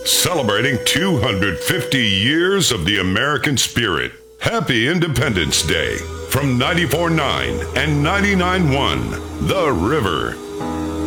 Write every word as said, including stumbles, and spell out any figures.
celebrating two hundred fifty years of the American spirit. Happy Independence Day from ninety-four point nine and ninety-nine point one The River.